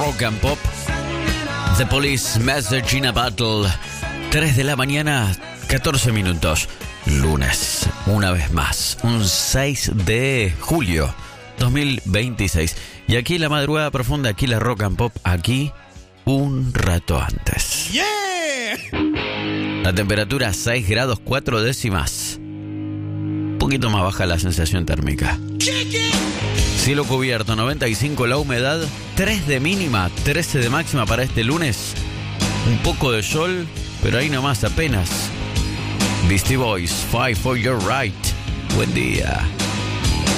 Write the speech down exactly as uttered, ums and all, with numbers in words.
Rock and Pop. The Police, Message in a Battle. tres de la mañana, catorce minutos. Lunes, una vez más, un seis de julio dos mil veintiséis. Y aquí la madrugada profunda, aquí la Rock and Pop, aquí un rato antes. ¡Yeah! La temperatura seis grados cuatro décimas. Un poquito más baja la sensación térmica. Cielo cubierto, noventa y cinco la humedad, tres de mínima, trece de máxima para este lunes. Un poco de sol, pero ahí nomás apenas. Beastie Boys, Fight for Your Right. Buen día.